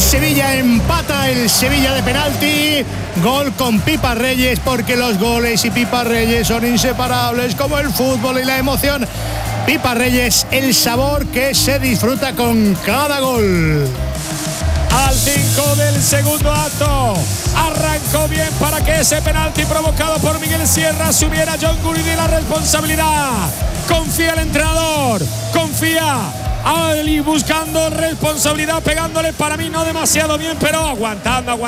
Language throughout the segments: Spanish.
Sevilla, empata el Sevilla de penalti, gol con Pipa Reyes, porque los goles y Pipa Reyes son inseparables como el fútbol y la emoción. Pipa Reyes, el sabor que se disfruta con cada gol. Al 5 del segundo acto, arrancó bien para que ese penalti provocado por Miguel Sierra asumiera John Guridi la responsabilidad. Confía el entrenador, confía Ali buscando responsabilidad, pegándole para mí no demasiado bien, pero aguantando,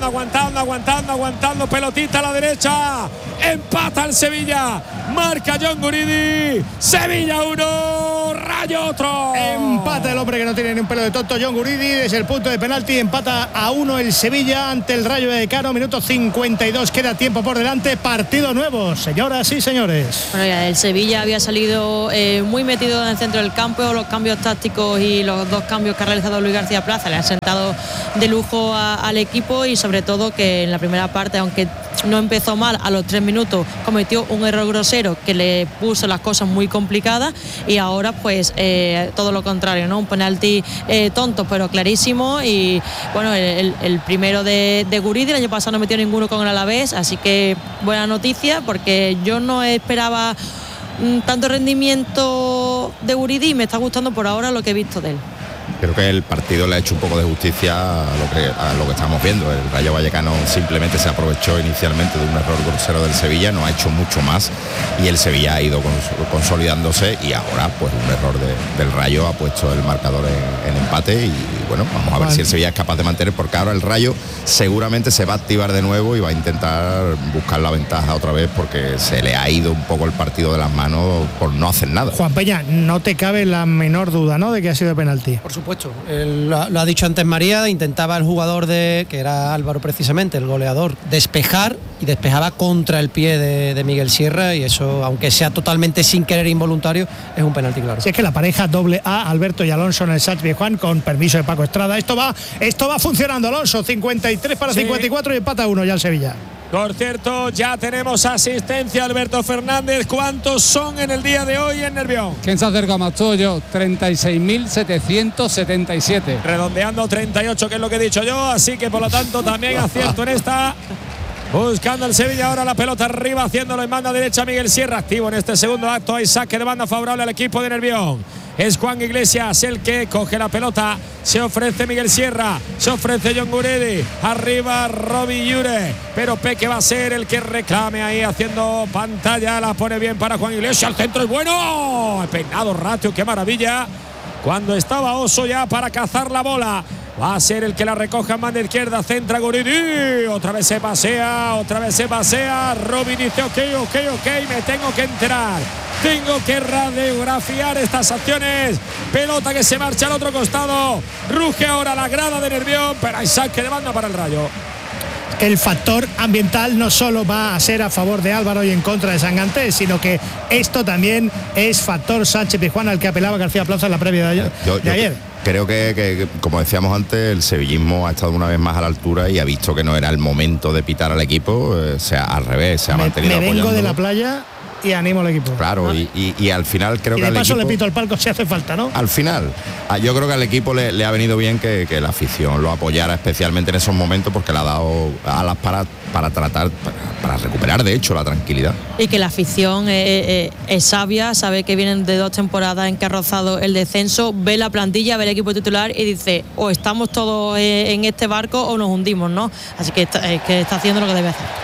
pelotita a la derecha, empata el Sevilla, marca John Guridi, Sevilla 1, Rayo otro. Empata el hombre que no tiene ni un pelo de tonto, John Guridi, desde el punto de penalti, empata a 1 el Sevilla ante el Rayo Vallecano, minuto 52, queda tiempo por delante, partido nuevo, señoras y señores. Bueno, ya, el Sevilla había salido muy metido en el centro del campo, los cambios tácticos y los dos cambios que ha realizado Luis García Plaza le han sentado de lujo al equipo, y sobre todo que en la primera parte, aunque no empezó mal, a los 3 minutos cometió un error grosero que le puso las cosas muy complicadas, y ahora pues todo lo contrario, ¿no? Un penalti tonto pero clarísimo, y bueno, el primero de Guridi. El año pasado no metió ninguno con el Alavés, así que buena noticia, porque yo no esperaba tanto rendimiento de Guridi, y me está gustando por ahora lo que he visto de él. Creo que el partido le ha hecho un poco de justicia a lo que estamos viendo. El Rayo Vallecano simplemente se aprovechó inicialmente de un error grosero del Sevilla, no ha hecho mucho más, y el Sevilla ha ido consolidándose, y ahora pues un error del Rayo ha puesto el marcador en empate, y bueno, vamos a ver si el Sevilla es capaz de mantener, porque ahora el Rayo seguramente se va a activar de nuevo y va a intentar buscar la ventaja otra vez, porque se le ha ido un poco el partido de las manos por no hacer nada. Juan Peña, no te cabe la menor duda, ¿no?, de que ha sido penalti. Por supuesto, lo ha dicho antes María, intentaba el jugador que era Álvaro precisamente, el goleador, despejar, y despejaba contra el pie de Miguel Sierra, y eso, aunque sea totalmente sin querer, involuntario, es un penalti claro. Si es que la pareja doble A, Alberto y Alonso en el Sánchez-Pizjuán, con permiso de Paco Estrada, esto va funcionando. Alonso, 53 para 54 y empata 1 ya el Sevilla. Por cierto, ya tenemos asistencia, Alberto Fernández. ¿Cuántos son en el día de hoy en Nervión? ¿Quién se acerca más? Tú o yo. 36.777. Redondeando 38, que es lo que he dicho yo. Así que por lo tanto también acierto en esta. Buscando el Sevilla ahora la pelota arriba, haciéndolo en banda derecha Miguel Sierra. Activo en este segundo acto. Hay saque de banda favorable al equipo de Nervión. Es Juan Iglesias el que coge la pelota. Se ofrece Miguel Sierra, se ofrece John Guridi, arriba Robbie Llure, pero Peque va a ser el que reclame ahí haciendo pantalla. La pone bien para Juan Iglesias, el centro es bueno, el peinado Ratio, qué maravilla, cuando estaba Oso ya para cazar la bola. Va a ser el que la recoja en banda izquierda, centra Guridi, otra vez se pasea, Robin dice ok, me tengo que enterar, tengo que radiografiar estas acciones, pelota que se marcha al otro costado, ruge ahora la grada de Nervión, pero hay saque de banda para el Rayo. El factor ambiental no solo va a ser a favor de Álvaro y en contra de Sangantés, sino que esto también es factor Sánchez-Pizjuán, al que apelaba García Plaza en la previa de ayer. Creo que, como decíamos antes, el sevillismo ha estado una vez más a la altura y ha visto que no era el momento de pitar al equipo, o sea, al revés, se ha mantenido apoyándolo. Me vengo de la playa y animo al equipo. Claro, y al final creo que al paso equipo, le pito al palco si hace falta, ¿no? Al final, yo creo que al equipo le ha venido bien que la afición lo apoyara, especialmente en esos momentos, porque le ha dado alas para tratar, para recuperar de hecho la tranquilidad. Y que la afición es sabia, sabe que vienen de 2 temporadas en que ha rozado el descenso, ve la plantilla, ve el equipo titular y dice, o estamos todos en este barco o nos hundimos, ¿no? Así que está haciendo lo que debe hacer.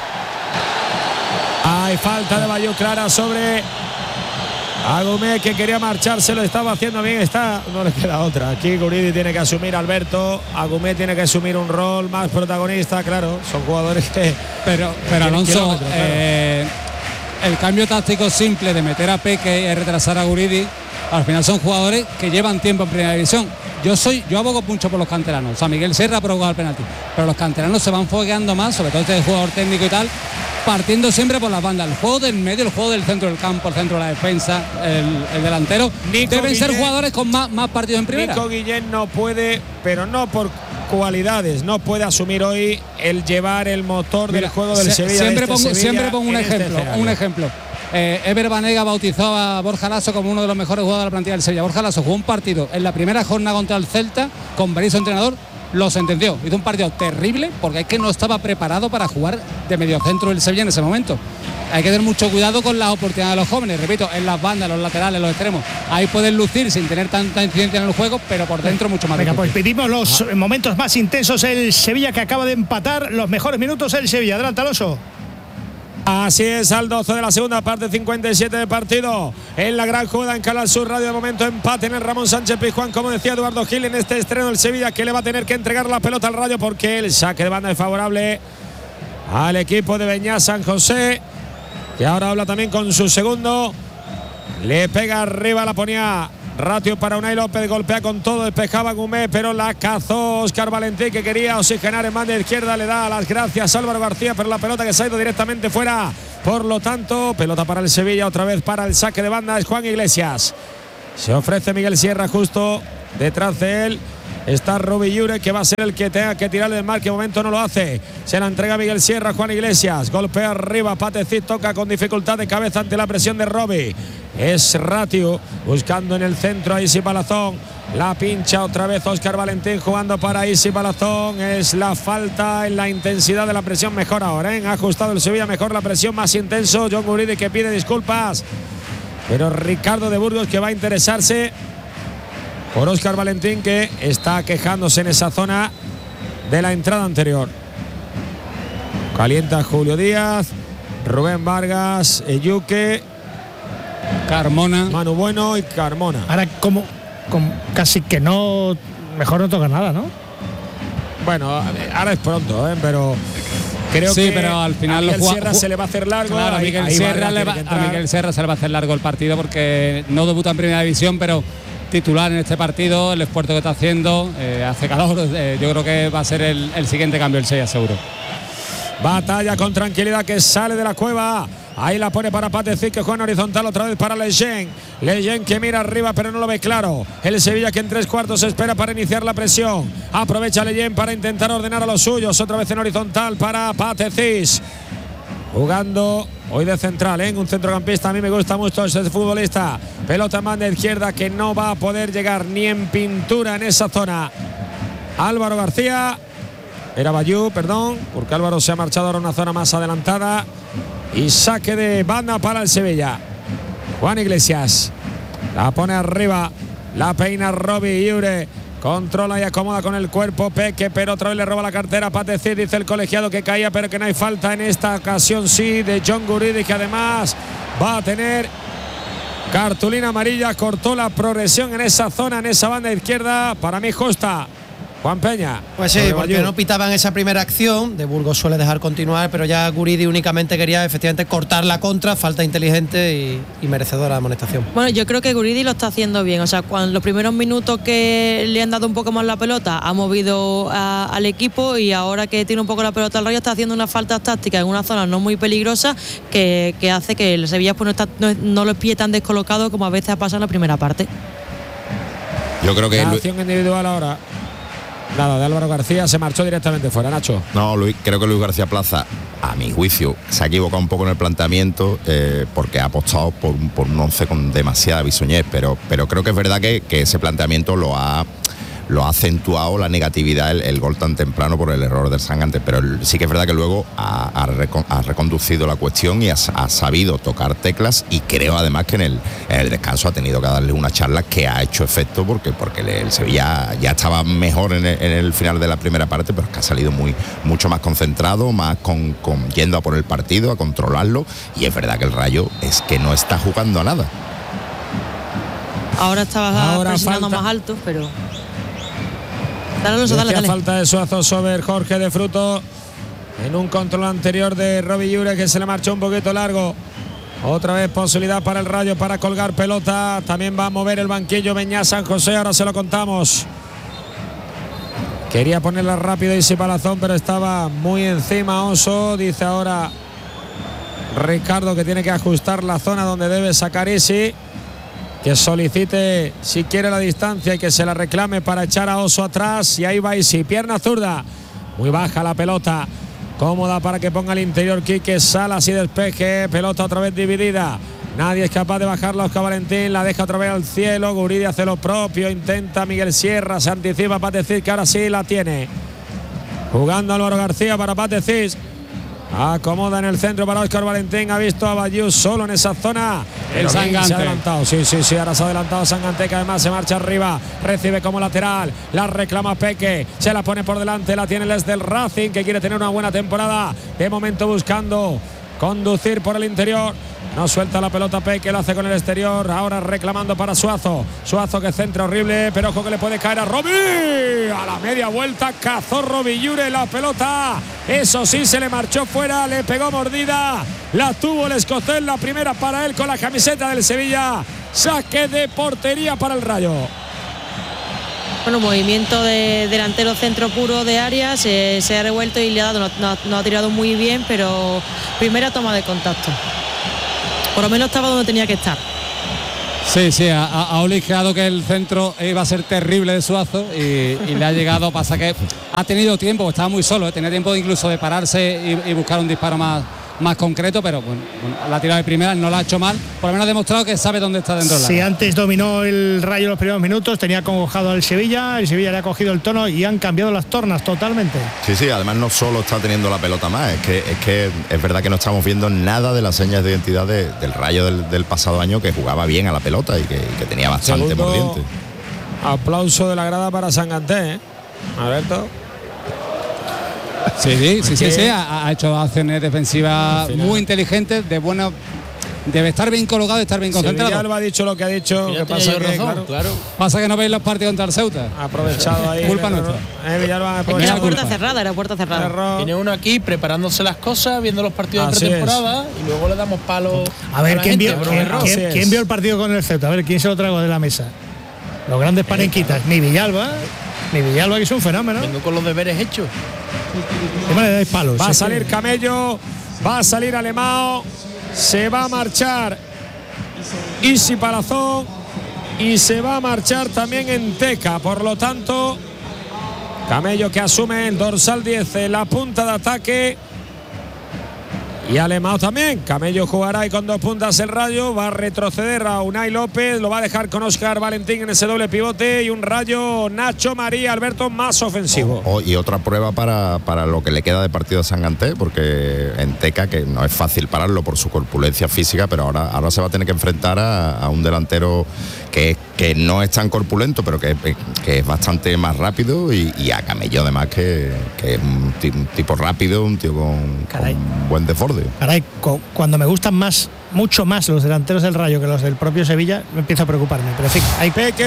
Hay falta de Bayou clara sobre Agumé, que quería marcharse, lo estaba haciendo bien, no le queda otra. Aquí Guridi tiene que asumir, Alberto, Agumé tiene que asumir un rol más protagonista, claro, son jugadores que... Pero Alonso, el cambio táctico simple de meter a Peque y retrasar a Guridi, al final son jugadores que llevan tiempo en primera división. Yo abogo mucho por los canteranos, o sea, Miguel Sierra ha provocado el penalti, pero los canteranos se van fogueando más, sobre todo este jugador técnico y tal, partiendo siempre por las bandas, el juego del medio, el juego del centro del campo, el centro de la defensa, el delantero. Deben ser jugadores con más partidos en primera. Nico Guillén no puede, pero no por cualidades, no puede asumir hoy el llevar el motor del juego del Sevilla. Siempre pongo un ejemplo. Ever Banega bautizó a Borja Lasso como uno de los mejores jugadores de la plantilla del Sevilla. Borja Lasso jugó un partido en la primera jornada contra el Celta con Berizzo entrenador lo sentenció. Hizo un partido terrible porque es que no estaba preparado para jugar de mediocentro del Sevilla en ese momento. Hay que tener mucho cuidado con las oportunidades de los jóvenes, repito, en las bandas, los laterales, los extremos. Ahí pueden lucir sin tener tanta incidencia en el juego, pero por dentro mucho más. Venga, pues pedimos los momentos más intensos. El Sevilla, que acaba de empatar, los mejores minutos el Sevilla. Adelante, Alonso. Así es, al 12 de la segunda parte, 57 de partido en la gran jugada en Canal Sur Radio. De momento empate en el Ramón Sánchez Pizjuán, como decía Eduardo Gil, en este estreno del Sevilla, que le va a tener que entregar la pelota al Rayo porque el saque de banda es favorable al equipo de Beñat San José, que ahora habla también con su segundo. Le pega arriba, la ponía Ratio para Unai López, golpea con todo, despejaba Gumé, pero la cazó Óscar Valentín, que quería oxigenar en banda izquierda. Le da las gracias a Álvaro García, pero la pelota que se ha ido directamente fuera. Por lo tanto, pelota para el Sevilla, otra vez para el saque de banda es Juan Iglesias. Se ofrece Miguel Sierra, justo detrás de él está Robbie Llure, que va a ser el que tenga que tirarle del marque. De momento no lo hace. Se la entrega Miguel Sierra, Juan Iglesias. Golpea arriba, Patecit toca con dificultad de cabeza ante la presión de Robbie. Es Ratio buscando en el centro a Isi Palazón. La pincha otra vez Óscar Valentín jugando para Isi Palazón. Es la falta en la intensidad de la presión. Mejor ahora, ¿eh? Ha ajustado el Sevilla mejor la presión, más intenso. John Guridi, que pide disculpas. Pero Ricardo de Burgos, que va a interesarse por Óscar Valentín, que está quejándose en esa zona de la entrada anterior. Calienta Julio Díaz, Rubén Vargas, Eyuque, Carmona, Manu Bueno y Carmona. Ahora como casi que no, mejor no toca nada, ¿no? Bueno, ahora es pronto, pero creo que pero al final a Miguel Sierra se le va a hacer largo. Claro, a Miguel Sierra se le va a hacer largo el partido porque no debuta en primera división, pero titular en este partido, el esfuerzo que está haciendo, hace calor, yo creo que va a ser el siguiente cambio, el Sevilla seguro. Batalla con tranquilidad, que sale de la cueva. Ahí la pone para Patecit, que juega en horizontal otra vez para Lejean. Lejean, que mira arriba pero no lo ve claro. El Sevilla, que en 3/4 espera para iniciar la presión. Aprovecha Lejean para intentar ordenar a los suyos. Otra vez en horizontal para Patecit. Jugando hoy de central, un centrocampista. A mí me gusta mucho ese futbolista. Pelota en banda izquierda, que no va a poder llegar ni en pintura en esa zona. Álvaro García. Era Bayú, perdón, porque Álvaro se ha marchado ahora a una zona más adelantada. Y saque de banda para el Sevilla. Juan Iglesias la pone arriba, la peina Robbie Llure. Controla y acomoda con el cuerpo Peque, pero otra vez le roba la cartera a Patecit. Dice el colegiado que caía, pero que no hay falta. En esta ocasión sí, de John Guridi, que además va a tener cartulina amarilla. Cortó la progresión en esa zona, en esa banda izquierda. Para mí justa. Juan Peña. Pues sí, porque no pitaban esa primera acción. De Burgos suele dejar continuar, pero ya Guridi únicamente quería efectivamente cortar la contra. Falta inteligente y merecedora de amonestación. Bueno, yo creo que Guridi lo está haciendo bien. O sea, cuando los primeros minutos que le han dado un poco más la pelota, ha movido al equipo, y ahora que tiene un poco la pelota al Rayo, está haciendo unas faltas tácticas en una zona no muy peligrosa que hace que el Sevilla pues no los pille tan descolocado como a veces ha pasado en la primera parte. Yo creo que la acción individual ahora, nada, de Álvaro García, se marchó directamente fuera, Nacho. No, creo que Luis García Plaza, a mi juicio, se ha equivocado un poco en el planteamiento, porque ha apostado por un 11 con demasiada bisoñez, pero creo que es verdad que ese planteamiento lo ha acentuado la negatividad, el gol tan temprano por el error del Sangante, pero sí que es verdad que luego ha reconducido la cuestión y ha sabido tocar teclas, y creo además que en el descanso ha tenido que darle una charla que ha hecho efecto, porque el Sevilla ya estaba mejor en el final de la primera parte, pero es que ha salido mucho más concentrado, más con yendo a por el partido, a controlarlo, y es verdad que el Rayo es que no está jugando a nada. Ahora estaba presionando más alto, pero... Dale. Falta de Suazo sobre Jorge de Fruto en un control anterior de Robbie Llure, que se le marchó un poquito largo. Otra vez posibilidad para el Rayo para colgar pelota. También va a mover el banquillo Beñat San José, ahora se lo contamos. Quería ponerla rápido Isi Palazón, pero estaba muy encima Oso. Dice ahora Ricardo que tiene que ajustar la zona donde debe sacar Isi, que solicite si quiere la distancia y que se la reclame para echar a Oso atrás. Y ahí va Isi, pierna zurda, muy baja la pelota, cómoda para que ponga al interior Quique Salas y despeje. Pelota otra vez dividida Nadie es capaz de bajarla. Óscar Valentín la deja otra vez al cielo. Guridi hace lo propio. Intenta Miguel Sierra. Se anticipa Pate Cis, que ahora sí la tiene. Jugando Álvaro García para Pate Cis. Acomoda en el centro para Óscar Valentín. Ha visto a Bayú solo en esa zona. El Sangante se ha adelantado. Sí. Ahora se ha adelantado Sangante, que además se marcha arriba. Recibe como lateral. La reclama Peque. Se la pone por delante. La tiene el del Racing, que quiere tener una buena temporada. De momento buscando conducir por el interior. No suelta la pelota Peque, lo hace con el exterior. Ahora reclamando para Suazo. Suazo, que centra horrible, pero ojo que le puede caer a Robi. A la media vuelta cazó Robillure la pelota. Eso sí, se le marchó fuera, le pegó mordida. La tuvo el escocés, la primera para él con la camiseta del Sevilla. Saque de portería para el Rayo. Bueno, movimiento de delantero centro puro de Arias, se ha revuelto y le ha dado, no ha tirado muy bien, pero primera toma de contacto. Por lo menos estaba donde tenía que estar. Sí, ha olisqueado que el centro iba a ser terrible de Suazo y le ha llegado. Pasa que ha tenido tiempo, estaba muy solo, tenía tiempo incluso de pararse y buscar un disparo más concreto, pero bueno, la tirada de primera no la ha hecho mal, por lo menos ha demostrado que sabe dónde está dentro del área. Si antes dominó el Rayo los primeros minutos, tenía congojado al Sevilla, el Sevilla le ha cogido el tono y han cambiado las tornas totalmente. Sí, además no solo está teniendo la pelota más, es que es verdad que no estamos viendo nada de las señas de identidad del Rayo del pasado año, que jugaba bien a la pelota y que tenía bastante mordiente. Aplauso de la grada para Sangante, Alberto. Sí, ha hecho acciones defensivas muy inteligentes, de buena. Debe estar bien colocado y estar bien concentrado. Villalba ha dicho lo que ha dicho. Que pasa que, claro. Pasa que no veis los partidos contra el Ceuta. Ha aprovechado ahí. Culpa nuestra. Villalba era puerta cerrada. Tiene uno aquí preparándose las cosas, viendo los partidos de pretemporada y luego le damos palo. A ver, ¿quién vio el partido con el Ceuta? A ver, ¿quién se lo trago de la mesa? Los grandes panenquitas. Mi Villalba, que es un fenómeno. Vengo con los deberes hechos. ¿Cómo le dais palos? Va a salir Camello, va a salir Alemão, se va a marchar Isi Palazón y se va a marchar también Enteca. Por lo tanto, Camello, que asume el dorsal 10 en la punta de ataque, y Alemão también. Camello jugará y con dos puntas el Rayo. Va a retroceder a Unai López. Lo va a dejar con Óscar Valentín en ese doble pivote. Y un Rayo Nacho María Alberto más ofensivo. Y otra prueba para lo que le queda de partido a Sangante, porque Enteca, que no es fácil pararlo por su corpulencia física, pero ahora se va a tener que enfrentar a un delantero que no es tan corpulento, pero que es bastante más rápido, y a Camello además que es un tipo rápido, un tío con buen desborde. Caray, cuando me gustan mucho más los delanteros del Rayo que los del propio Sevilla, me empiezo a preocuparme. Pero en fin, hay Peque.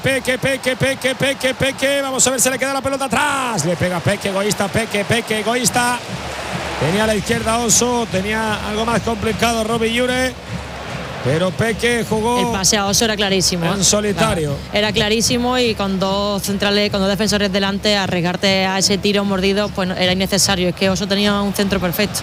Vamos a ver si le queda la pelota atrás. Le pega Peque, egoísta. Tenía a la izquierda Oso, tenía algo más complicado Robillure, pero Peque jugó. El pase a Oso era clarísimo. En solitario. Era clarísimo, y con dos centrales, con dos defensores delante, arriesgarte a ese tiro mordido, pues era innecesario. Es que Oso tenía un centro perfecto.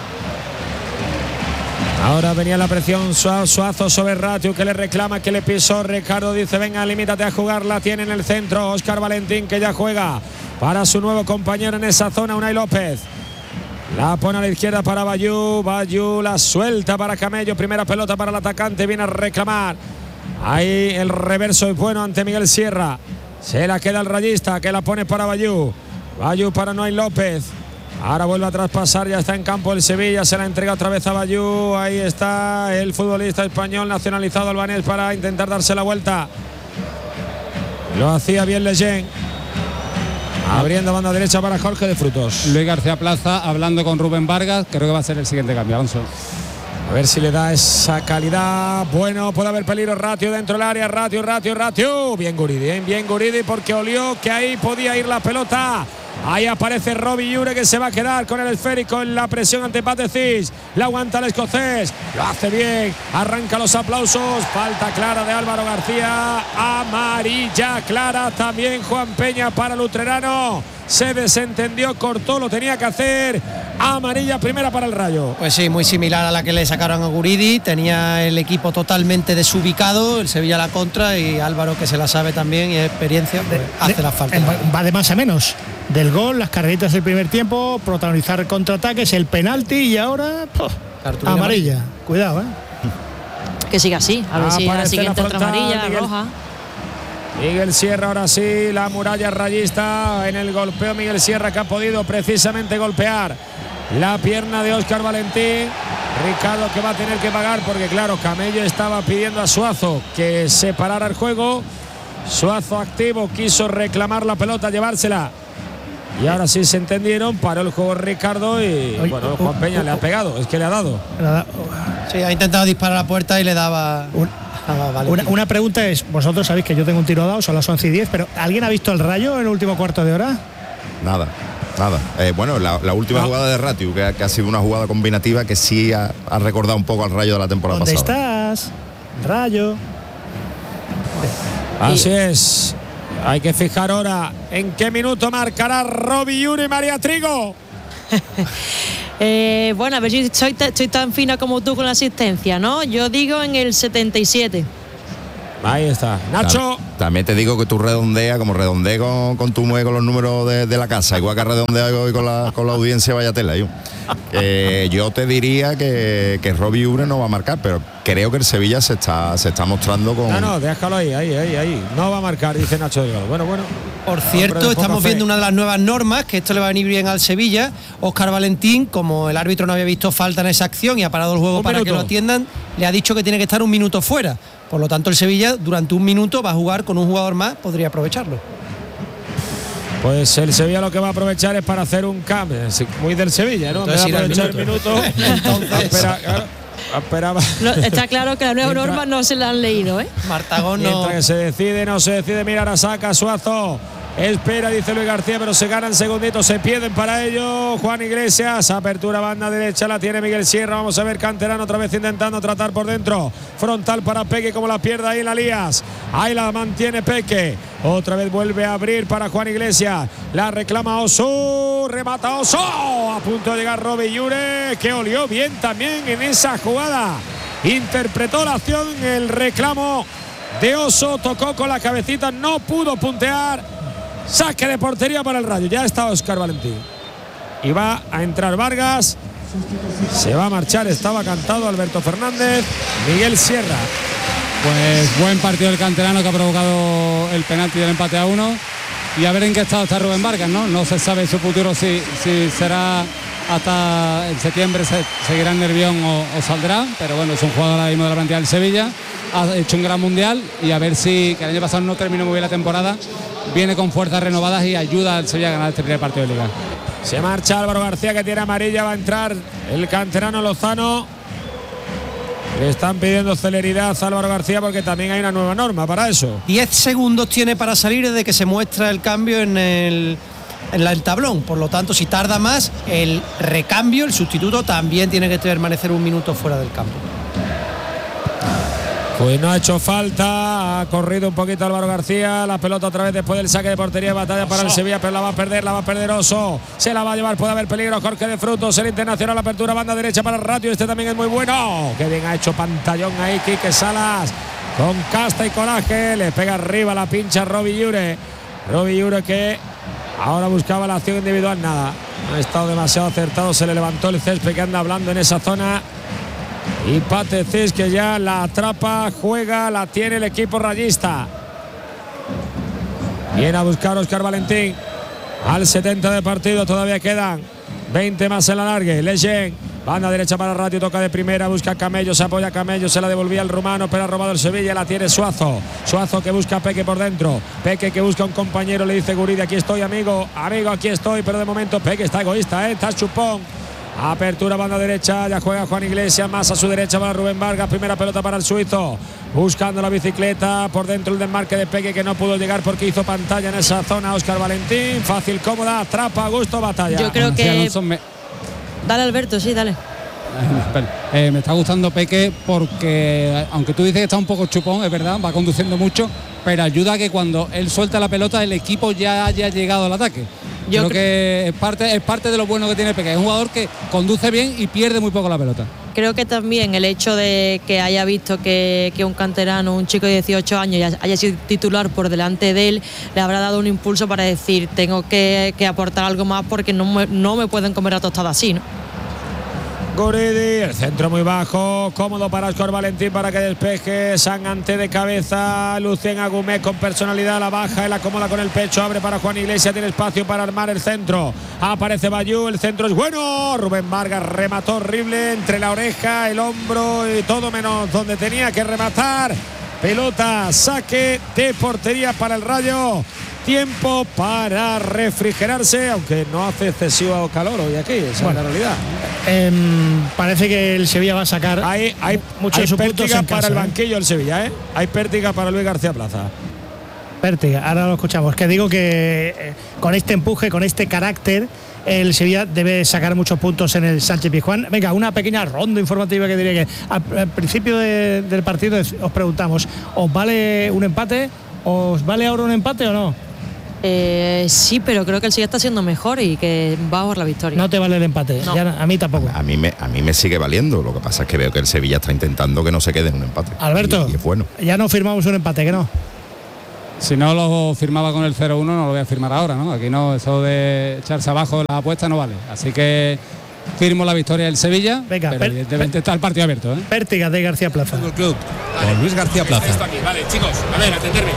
Ahora venía la presión Suazo sobre Ratiu, que le reclama, que le pisó. Ricardo dice: venga, limítate a jugar. La tiene en el centro Óscar Valentín, que ya juega para su nuevo compañero en esa zona, Unai López. La pone a la izquierda para Bayú la suelta para Camello. Primera pelota para el atacante, viene a reclamar. Ahí el reverso es bueno ante Miguel Sierra. Se la queda el rayista, que la pone para Bayú para Unai López. Ahora vuelve a traspasar, ya está en campo el Sevilla, se la entrega otra vez a Bayú. Ahí está el futbolista español nacionalizado albanés para intentar darse la vuelta. Lo hacía bien Leyen. Abriendo banda derecha para Jorge de Frutos. Luis García Plaza hablando con Rubén Vargas, creo que va a ser el siguiente cambio, Alonso. A ver si le da esa calidad. Bueno, puede haber peligro. Ratiu dentro del área. Ratiu. Bien Guridi, porque olió que ahí podía ir la pelota. Ahí aparece Robillure, que se va a quedar con el esférico en la presión ante Pate Cis. La aguanta el escocés. Lo hace bien. Arranca los aplausos. Falta clara de Álvaro García. Amarilla clara también Juan Peña para el utrerano. Se desentendió, cortó, lo tenía que hacer. Amarilla primera para el Rayo. Pues sí, muy similar a la que le sacaron a Guridi. Tenía el equipo totalmente desubicado, el Sevilla a la contra, y Álvaro, que se la sabe también y experiencia, pues hace la falta. Va de más a menos. Del gol, las carreritas del primer tiempo, protagonizar contraataques, el penalti, y ahora amarilla. Cuidado, que siga así, a ver si la siguiente otra amarilla, roja. Miguel Sierra ahora sí, la muralla rayista en el golpeo. Miguel Sierra, que ha podido precisamente golpear la pierna de Óscar Valentín. Ricardo, que va a tener que pagar porque claro, Camello estaba pidiendo a Suazo que se parara el juego. Suazo activo, quiso reclamar la pelota, llevársela. Y ahora sí se entendieron, paró el juego Ricardo y bueno, Juan Peña le ha pegado, es que le ha dado. Sí, ha intentado disparar a la puerta y le daba... Una pregunta es, vosotros sabéis que yo tengo un tiro dado, son las 11:10, pero ¿alguien ha visto el Rayo en el último cuarto de hora? Nada. Bueno, la última jugada de Ratiu, que ha sido una jugada combinativa que sí ha recordado un poco al Rayo de la temporada pasada. ¿Dónde estás, Rayo? Así es. Hay que fijar ahora en qué minuto marcará Robbie Yuri y María Trigo. Bueno, a ver si estoy tan fina como tú con la asistencia, ¿no? Yo digo en el 77. Ahí está. Nacho. También te digo que tú redondeas, como redondeé con tu mueve con los números de la casa, igual que redondea hoy con la audiencia, vaya tela. Yo te diría que Robbie Ure no va a marcar, pero creo que el Sevilla se está mostrando con... No, déjalo ahí. No va a marcar, dice Nacho Delgado. Bueno. Por cierto, estamos viendo una de las nuevas normas, que esto le va a venir bien al Sevilla. Óscar Valentín, como el árbitro no había visto falta en esa acción y ha parado el juego para que lo atiendan, le ha dicho que tiene que estar un minuto fuera. Por lo tanto, el Sevilla durante un minuto va a jugar con un jugador más, podría aprovecharlo. Pues el Sevilla lo que va a aprovechar es para hacer un cambio, muy del Sevilla, ¿no? Entonces, aprovechar el minuto. Esperaba. No, está claro que la nueva norma no se la han leído, ¿eh? Martagón no. Mientras que no se decide, mira, ahora saca Suazo. Espera, dice Luis García, pero se ganan segunditos, se pierden para ello. Juan Iglesias, apertura banda derecha, la tiene Miguel Sierra. Vamos a ver Canterano otra vez intentando tratar por dentro. Frontal para Peque, como la pierde ahí la Lías. Ahí la mantiene Peque. Otra vez vuelve a abrir para Juan Iglesias. La reclama Oso, remata Oso. A punto de llegar Robbie Yure, que olió bien también en esa jugada. Interpretó la acción, el reclamo de Oso, tocó con la cabecita, no pudo puntear. Saque de portería para el Rayo. Ya está Óscar Valentín. Y va a entrar Vargas. Se va a marchar. Estaba cantado Alberto Fernández. Miguel Sierra. Pues buen partido del canterano, que ha provocado el penalti del empate a 1. Y a ver en qué estado está Rubén Vargas, ¿no? No se sabe su futuro si será hasta en septiembre, seguirá en Nervión o saldrá. Pero bueno, es un jugador ahora mismo de la plantilla del Sevilla. Ha hecho un gran mundial y a ver si, que el año pasado no terminó muy bien la temporada, viene con fuerzas renovadas y ayuda al Sevilla a ganar este primer partido de Liga. Se marcha Álvaro García, que tiene amarilla. Va a entrar el canterano Lozano. Le están pidiendo celeridad a Álvaro García porque también hay una nueva norma para eso. 10 segundos tiene para salir desde que se muestra el cambio en el tablón. Por lo tanto, si tarda más, el recambio, el sustituto, también tiene que permanecer un minuto fuera del campo. Pues no ha hecho falta, ha corrido un poquito Álvaro García, la pelota otra vez después del saque de portería, batalla para el Sevilla, pero la va a perder Oso, se la va a llevar, puede haber peligro. Jorge de Frutos, el internacional, apertura, banda derecha para el Ratio, este también es muy bueno, que bien ha hecho pantallón ahí Quique Salas, con casta y coraje, le pega arriba la pincha Robbie Yure, que ahora buscaba la acción individual, nada, no ha estado demasiado acertado, se le levantó el césped que anda hablando en esa zona. Y Patecés, que ya la atrapa, juega, la tiene el equipo rayista. Viene a buscar Óscar Valentín. Al 70 de partido, todavía quedan 20 más en la largue. Leyen, banda derecha para Ratio, toca de primera, busca a Camello, se apoya a Camello, se la devolvía el rumano, pero ha robado el Sevilla, la tiene Suazo. Suazo, que busca a Peque por dentro. Peque, que busca a un compañero, le dice Guridi, aquí estoy, amigo, aquí estoy, pero de momento Peque está egoísta, está chupón. Apertura, banda derecha, ya juega Juan Iglesias, más a su derecha para Rubén Vargas, primera pelota para el suizo, buscando la bicicleta, por dentro el desmarque de Peque, que no pudo llegar porque hizo pantalla en esa zona. Óscar Valentín, fácil, cómoda, atrapa, gusto, batalla. Yo creo que... Dale, Alberto, sí, dale. Me está gustando Peque porque, aunque tú dices que está un poco chupón, es verdad, va conduciendo mucho, pero ayuda a que cuando él suelta la pelota el equipo ya haya llegado al ataque. Creo que es parte de lo bueno que tiene Peque. Es un jugador que conduce bien y pierde muy poco la pelota. Creo que también el hecho de que haya visto que un canterano, un chico de 18 años, haya sido titular por delante de él, le habrá dado un impulso para decir, tengo que aportar algo más porque no me pueden comer la tostada así, ¿no? Guridi, el centro muy bajo, cómodo para Óscar Valentín para que despeje. Sangante de cabeza, Lucien Agumé con personalidad, la baja, la acomoda con el pecho, abre para Juan Iglesias, tiene espacio para armar el centro. Aparece Bayú, el centro es bueno. Rubén Vargas remató horrible entre la oreja, el hombro y todo menos donde tenía que rematar. Pelota, saque de portería para el Rayo. Tiempo para refrigerarse, aunque no hace excesivo calor hoy aquí, esa es la realidad. Parece que el Sevilla va a sacar hay muchos puntos pértiga en para casa, el banquillo del Sevilla, ¿eh? Hay pértiga para Luis García Plaza. Pértiga, ahora lo escuchamos. Que digo que con este empuje, con este carácter, el Sevilla debe sacar muchos puntos en el Sánchez Pizjuán. Venga, una pequeña ronda informativa que diría que al principio del partido os preguntamos, ¿os vale un empate? ¿Os vale ahora un empate o no? Sí, pero creo que el Sevilla está siendo mejor y que va por la victoria. No te vale el empate, no. Ya, a mí tampoco. A mí me sigue valiendo, lo que pasa es que veo que el Sevilla está intentando que no se quede en un empate. Alberto, y es bueno. Ya no firmamos un empate, ¿que no? Si no lo firmaba con el 0-1 no lo voy a firmar ahora, ¿no? Aquí no, eso de echarse abajo las apuestas no vale. Así que firmo la victoria del Sevilla. Venga, pero evidentemente está el partido abierto, ¿eh? Pértiga de García Plaza. Fútbol Club con Luis García Plaza. Esto aquí, vale, chicos, a ver, atenderme.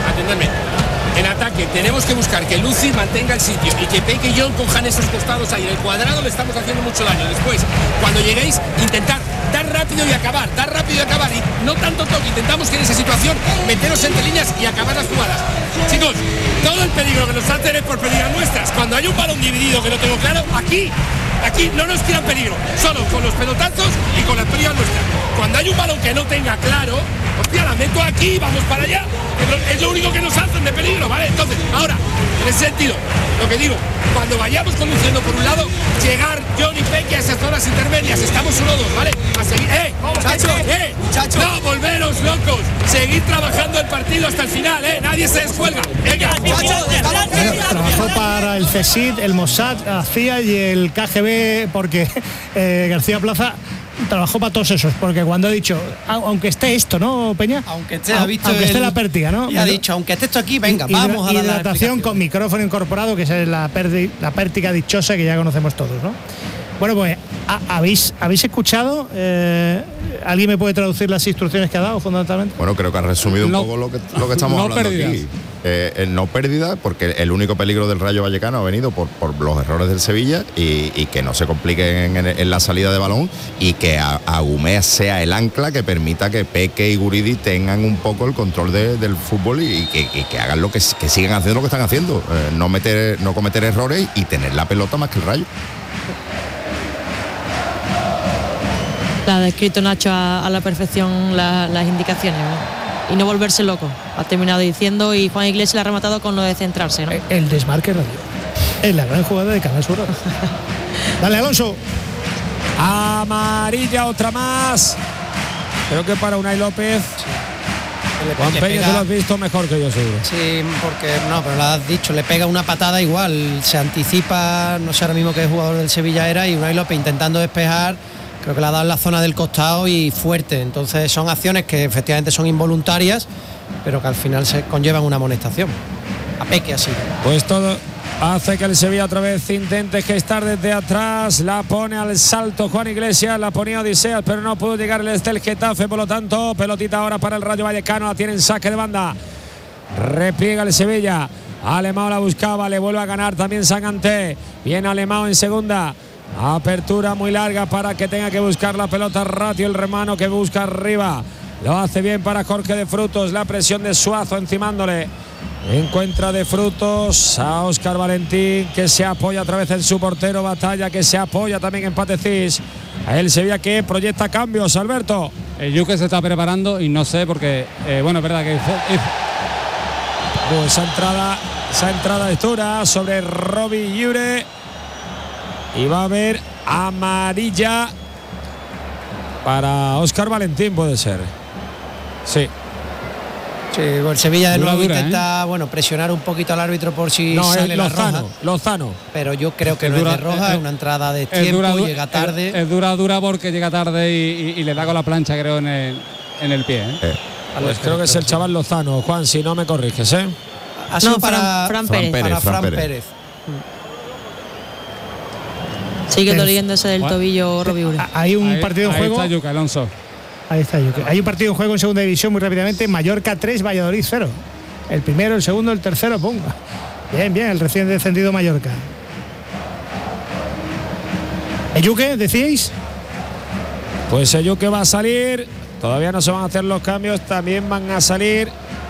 En ataque tenemos que buscar que Luci mantenga el sitio y que Peque y John cojan esos costados ahí. En el cuadrado le estamos haciendo mucho daño. Después, cuando lleguéis, intentad dar rápido y acabar. Y no tanto toque, intentamos que en esa situación meteros entre líneas y acabar las jugadas. Chicos, todo el peligro que nos hacen es por pérdidas nuestras. Cuando hay un balón dividido que no tengo claro, aquí no nos tiran peligro, solo con los pelotazos y con las pérdidas nuestras. Cuando hay un balón que no tenga claro, hostia, la meto aquí, vamos para allá. Es lo único que nos hacen de peligro, ¿vale? Entonces, ahora, en ese sentido, lo que digo, cuando vayamos conduciendo por un lado, llegar John y Peque a esas zonas intermedias, estamos 1-2, ¿vale? A seguir, muchachos, no, volveros locos, seguir trabajando el partido hasta el final, nadie se descuelga. Venga, muchachos, trabajó para el CSID, el Mossad, la CIA y el KGB, porque García Plaza trabajó para todos esos, porque cuando ha dicho, aunque esté esto, ¿no, Peña? Aunque esté, esté la pértiga, ¿no? Y ha dicho, aunque esté esto aquí, venga, vamos a dar la hidratación con micrófono incorporado, que esa es la pértiga dichosa que ya conocemos todos, ¿no? Bueno, pues, ¿habéis escuchado? ¿Alguien me puede traducir las instrucciones que ha dado, fundamentalmente? Bueno, creo que ha resumido un poco lo que estamos hablando pérdidas. aquí. No pérdida, porque el único peligro del Rayo Vallecano ha venido por los errores del Sevilla y que no se compliquen en la salida de balón y que Agumé sea el ancla que permita que Peque y Guridi tengan un poco el control del fútbol y que hagan que sigan haciendo lo que están haciendo, no cometer errores y tener la pelota más que el Rayo. La ha descrito Nacho a la perfección las indicaciones, ¿no? Y no volverse loco, ha terminado diciendo, y Juan Iglesias le ha rematado con lo de centrarse, ¿no? El desmarque Radio es la gran jugada de Canal Sur. Dale, Alonso. Amarilla, otra más. Creo que para Unai López. Juan Peña, tú lo has visto mejor que yo, seguro. Sí, porque no, pero lo has dicho, le pega una patada igual, se anticipa, no sé ahora mismo qué jugador del Sevilla era, y Unai López intentando despejar, creo que la ha dado en la zona del costado y fuerte. Entonces son acciones que efectivamente son involuntarias, pero que al final se conllevan una amonestación. A Peque así. Pues todo hace que el Sevilla otra vez intente gestar desde atrás, la pone al salto Juan Iglesias, la ponía Odiseas, pero no pudo llegar el Getafe, por lo tanto, pelotita ahora para el Rayo Vallecano, la tiene en saque de banda. Repliega el Sevilla, Alemão la buscaba, le vuelve a ganar también Sangante, viene Alemão en segunda. Apertura muy larga para que tenga que buscar la pelota Ratio, el remano que busca arriba. Lo hace bien para Jorge de Frutos, la presión de Suazo encimándole. Encuentra de Frutos a Óscar Valentín, que se apoya otra vez en su portero Batalla, que se apoya también en Patecís. A él Sevilla que proyecta cambios, Alberto. El Yuque se está preparando y no sé porque, bueno, es verdad que esa entrada es dura sobre Robbie Llure. Y va a haber amarilla para Óscar Valentín, puede ser. Sí. Sí, el Sevilla de nuevo intenta presionar un poquito al árbitro por si sale la roja. Lozano. Pero yo creo que no es de roja, es una entrada de tiempo, llega tarde. Es dura porque llega tarde y le da con la plancha, creo, en el pie. Pues creo que es el chaval Lozano, Juan, si no me corriges, ¿eh? Ha sido para Fran Pérez. Para Fran Pérez. Sigue doliéndose del tobillo Robiure. Hay un partido en juego. Ahí está Yuka Alonso. Ahí está Yuka. Hay un partido en juego en segunda división muy rápidamente. Mallorca 3, Valladolid 0. El primero, el segundo, el tercero, pum. Bien, el recién descendido Mallorca. ¿Eyuque, decíais? Pues Eyuque va a salir. Todavía no se van a hacer los cambios. También van a salir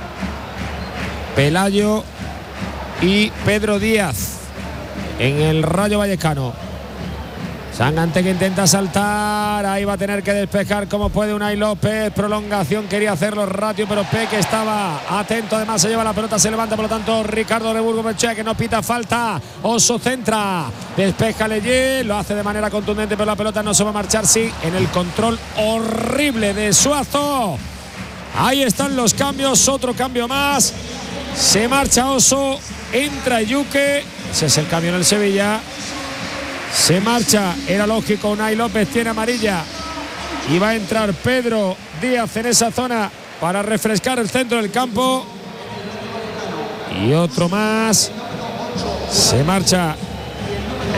Pelayo y Pedro Díaz en el Rayo Vallecano. Sangante que intenta saltar, ahí va a tener que despejar como puede Unai López, prolongación quería hacerlo Ratio, pero Peque estaba atento, además se lleva la pelota, se levanta, por lo tanto Ricardo Reburgo Benchea, que no pita falta, Oso centra, despeja Leyé, lo hace de manera contundente, pero la pelota no se va a marchar, sí, en el control horrible de Suazo. Ahí están los cambios, otro cambio más, se marcha Oso, entra Yuque, ese es el cambio en el Sevilla. Se marcha, era lógico, Unai López tiene amarilla y va a entrar Pedro Díaz en esa zona para refrescar el centro del campo. Y otro más, se marcha